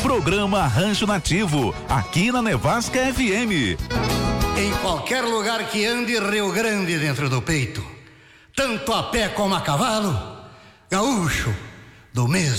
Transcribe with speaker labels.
Speaker 1: Programa Rancho Nativo, aqui na Nevasca FM.
Speaker 2: Em qualquer lugar que ande, Rio Grande dentro do peito, tanto a pé como a cavalo, gaúcho do mesmo